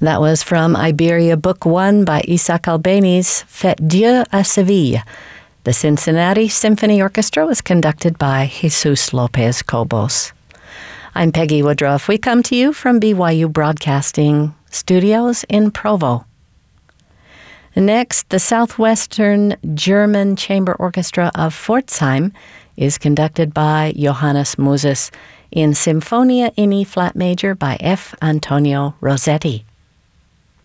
That was from Iberia Book 1 by Isaac Albéniz, Faites Dieu à Seville. The Cincinnati Symphony Orchestra was conducted by Jesus Lopez Cobos. I'm Peggy Woodruff. We come to you from BYU Broadcasting Studios in Provo. Next, the Southwestern German Chamber Orchestra of Pforzheim is conducted by Johannes Moses in Symphonia in E-flat major by F. Antonio Rossetti.